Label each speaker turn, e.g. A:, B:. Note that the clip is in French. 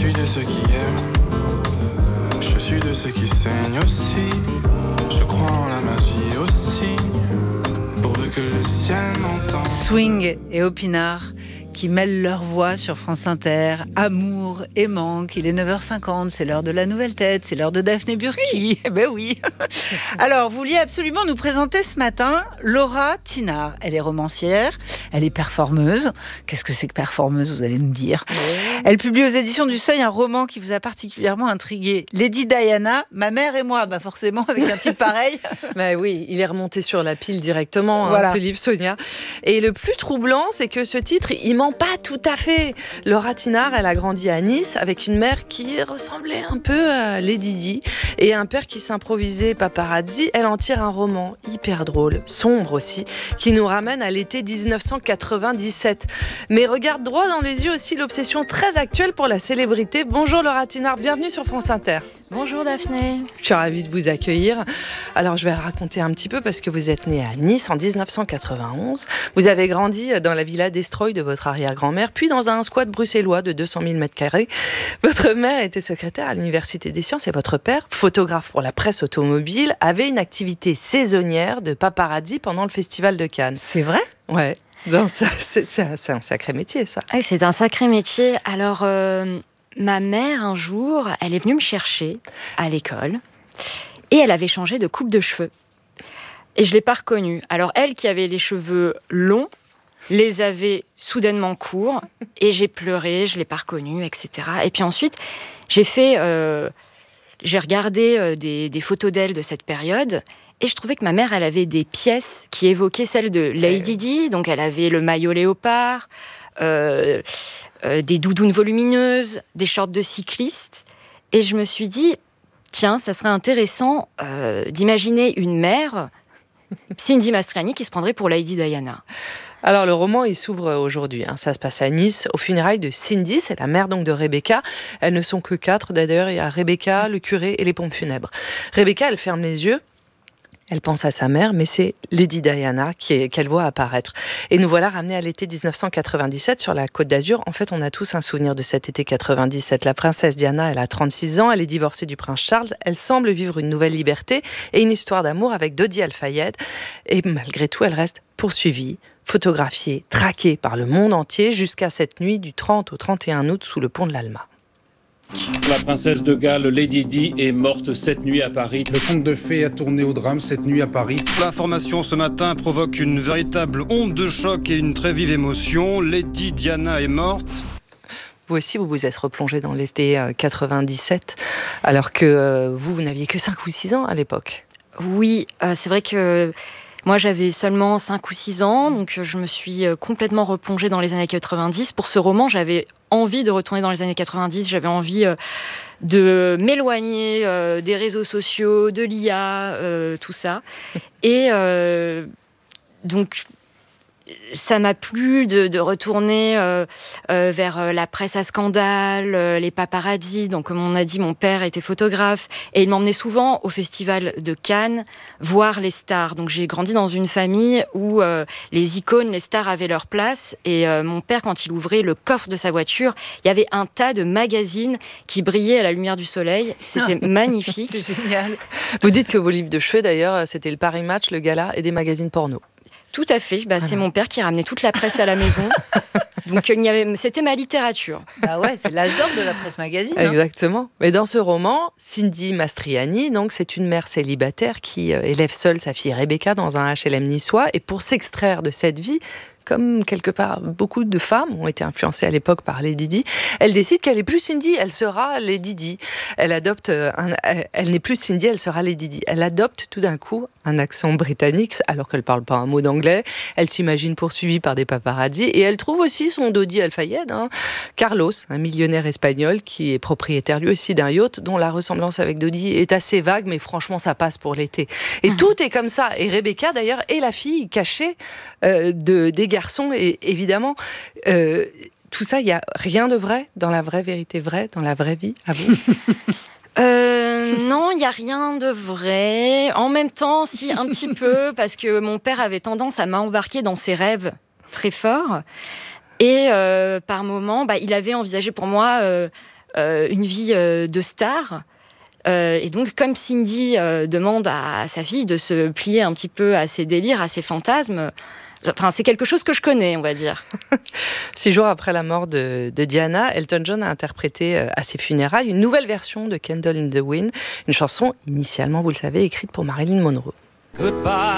A: suis de ceux qui aiment, je suis de ceux qui saignent aussi. Je crois en la magie aussi, pourvu que le ciel m'entende.
B: Swing et Opinard qui mêlent leurs voix sur France Inter. Amour et manque. Il est 9h50, c'est l'heure de la nouvelle tête, c'est l'heure de Daphné Burki. Oui. Ben oui. Alors, vous vouliez absolument nous présenter ce matin Laura Thinard. Elle est romancière, elle est performeuse. Qu'est-ce que c'est que performeuse, vous allez nous dire. Elle publie aux éditions du Seuil un roman qui vous a particulièrement intrigué. Lady Diana, ma mère et moi. Bah forcément, avec un titre pareil.
C: Bah oui, il est remonté sur la pile directement,
B: voilà.
C: Ce livre, Sonia. Et le plus troublant, c'est que ce titre, il ment pas tout à fait. Laura Thinard, elle a grandi à Nice avec une mère qui ressemblait un peu à Lady Di et un père qui s'improvisait paparazzi. Elle en tire un roman hyper drôle, sombre aussi, qui nous ramène à l'été 1997. Mais regarde droit dans les yeux aussi l'obsession très actuelle pour la célébrité. Bonjour Laura Thinard, bienvenue sur France Inter.
D: Bonjour Daphné.
C: Je suis ravie de vous accueillir. Alors je vais raconter un petit peu parce que vous êtes née à Nice en 1991. Vous avez grandi dans la villa d'Estroy de votre arrière-grand-mère, puis dans un squat bruxellois de 200 000 m². Votre mère était secrétaire à l'Université des Sciences et votre père, photographe pour la presse automobile, avait une activité saisonnière de paparazzi pendant le Festival de Cannes.
B: C'est vrai ?
C: Ouais. Non, c'est un sacré métier, ça.
D: Oui, c'est un sacré métier. Alors, ma mère, un jour, elle est venue me chercher à l'école et elle avait changé de coupe de cheveux. Et je ne l'ai pas reconnue. Alors, elle qui avait les cheveux longs, les avait soudainement courts et j'ai pleuré, je ne l'ai pas reconnue, etc. Et puis ensuite, j'ai regardé des photos d'elle de cette période. Et je trouvais que ma mère, elle avait des pièces qui évoquaient celles de Lady Di. Donc, elle avait le maillot léopard, des doudounes volumineuses, des shorts de cycliste. Et je me suis dit, tiens, ça serait intéressant d'imaginer une mère, Cindy Mastroianni, qui se prendrait pour Lady Diana.
C: Alors le roman il s'ouvre aujourd'hui, ça se passe à Nice, aux funérailles de Cindy, c'est la mère donc de Rebecca. Elles ne sont que 4 d'ailleurs, il y a Rebecca, le curé et les pompes funèbres. Rebecca, elle ferme les yeux. Elle pense à sa mère, mais c'est Lady Diana qu'elle voit apparaître. Et nous voilà ramenés à l'été 1997 sur la Côte d'Azur. En fait, on a tous un souvenir de cet été 97. La princesse Diana, elle a 36 ans, elle est divorcée du prince Charles. Elle semble vivre une nouvelle liberté et une histoire d'amour avec Dodi Al-Fayed. Et malgré tout, elle reste poursuivie, photographiée, traquée par le monde entier jusqu'à cette nuit du 30 au 31 août sous le pont de l'Alma.
E: La princesse de Galles, Lady Di, est morte cette nuit à Paris.
F: Le conte de fées a tourné au drame cette nuit à Paris.
G: L'information ce matin provoque une véritable onde de choc et une très vive émotion. Lady Diana est morte.
C: Vous aussi, vous vous êtes replongé dans l'été 97, alors que vous n'aviez que 5 ou 6 ans à l'époque.
D: Oui, c'est vrai que moi, j'avais seulement 5 ou 6 ans, donc je me suis complètement replongée dans les années 90. Pour ce roman, j'avais envie de retourner dans les années 90, j'avais envie de m'éloigner des réseaux sociaux, de l'IA, tout ça. Et donc, ça m'a plu de retourner vers la presse à scandale, les paparazzis. Donc, comme on a dit, mon père était photographe et il m'emmenait souvent au festival de Cannes voir les stars. Donc, j'ai grandi dans une famille où les icônes, les stars avaient leur place. Et mon père, quand il ouvrait le coffre de sa voiture, il y avait un tas de magazines qui brillaient à la lumière du soleil. C'était magnifique.
B: C'est génial.
C: Vous dites que vos livres de chevet, d'ailleurs, c'était le Paris Match, le Gala et des magazines porno.
D: Tout à fait. C'est mon père qui ramenait toute la presse à la maison. Donc, c'était ma littérature.
B: Ah ouais, c'est l'âge d'or de la presse magazine.
C: Exactement. Mais dans ce roman, Cindy Mastroianni, donc, c'est une mère célibataire qui élève seule sa fille Rebecca dans un HLM niçois. Et pour s'extraire de cette vie, comme quelque part beaucoup de femmes ont été influencées à l'époque par Lady Di, elle décide qu'elle n'est plus Cindy, elle sera Lady Di. Elle adopte elle n'est plus Cindy, elle sera Lady Di. Elle adopte tout d'un coup un accent britannique alors qu'elle parle pas un mot d'anglais. Elle s'imagine poursuivie par des paparazzis et elle trouve aussi son Dodi Al-Fayed, Carlos, un millionnaire espagnol qui est propriétaire lui aussi d'un yacht dont la ressemblance avec Dodi est assez vague, mais franchement ça passe pour l'été. Et tout est comme ça. Et Rebecca d'ailleurs est la fille cachée des garçons et évidemment tout ça, il n'y a rien de vrai dans la vraie vérité vraie, dans la vraie vie, à vous.
D: Non, il n'y a rien de vrai. En même temps, si, un petit peu, parce que mon père avait tendance à m'embarquer dans ses rêves très forts. Et par moments, il avait envisagé pour moi une vie de star. Et donc, comme Cindy demande à sa fille de se plier un petit peu à ses délires, à ses fantasmes, c'est quelque chose que je connais, on va dire.
C: 6 jours après la mort de Diana, Elton John a interprété à ses funérailles une nouvelle version de Candle in the Wind, une chanson initialement, vous le savez, écrite pour Marilyn Monroe.
H: Goodbye.